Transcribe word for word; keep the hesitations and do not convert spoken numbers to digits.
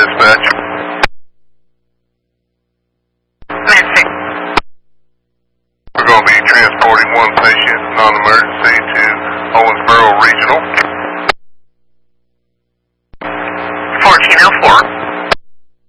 dispatch. Missing. We're going to be transporting one patient, non-emergency, to Owensboro Regional.